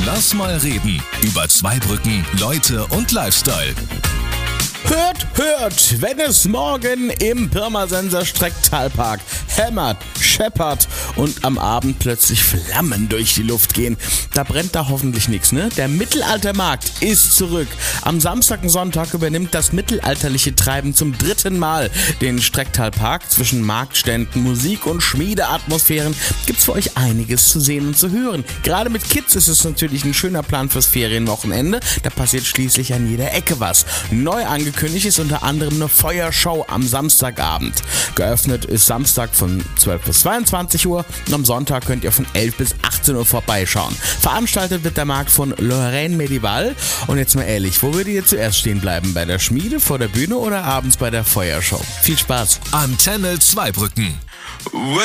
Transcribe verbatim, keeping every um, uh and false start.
Lass mal reden über Zweibrücken, Leute und Lifestyle. Hört, hört, wenn es morgen im Pirmasens Strecktalpark hämmert, scheppert und am Abend plötzlich Flammen durch die Luft gehen, da brennt da hoffentlich nichts, ne? Der Mittelaltermarkt ist zurück. Am Samstag und Sonntag übernimmt das mittelalterliche Treiben zum dritten Mal den Strecktalpark. Zwischen Marktständen, Musik und Schmiedeatmosphären gibt's für euch einiges zu sehen und zu hören. Gerade mit Kids ist es natürlich ein schöner Plan fürs Ferienwochenende. Da passiert schließlich an jeder Ecke was. Neu angekündigt ist unter anderem eine Feuershow am Samstagabend. Geöffnet ist Samstag von zwölf bis zweiundzwanzig Uhr und am Sonntag könnt ihr von elf bis achtzehn Uhr vorbeischauen. Veranstaltet wird der Markt von Lorraine Medival. Und jetzt mal ehrlich, wo würdet ihr zuerst stehen bleiben? Bei der Schmiede, vor der Bühne oder abends bei der Feuershow? Viel Spaß! Antenne Zweibrücken.